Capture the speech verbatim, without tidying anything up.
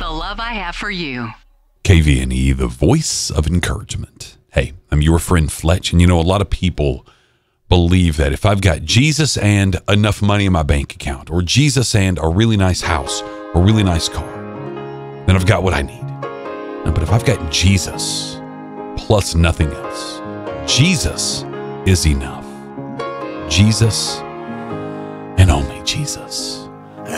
the love I have for you. K V N E, the voice of encouragement. Hey, I'm your friend Fletch, and you know, a lot of people believe that if I've got Jesus and enough money in my bank account, or Jesus and a really nice house, or a really nice car, then I've got what I need. But if I've got Jesus plus nothing else, Jesus is enough. Jesus and only Jesus.